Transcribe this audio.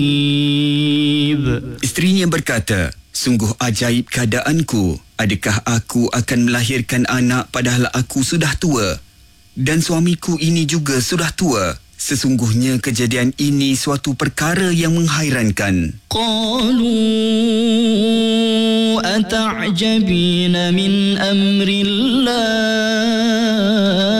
Isterinya berkata, "Sungguh ajaib keadaanku. Adakah aku akan melahirkan anak padahal aku sudah tua? Dan suamiku ini juga sudah tua. Sesungguhnya kejadian ini suatu perkara yang menghairankan." Qalu ata'jabina min amrillah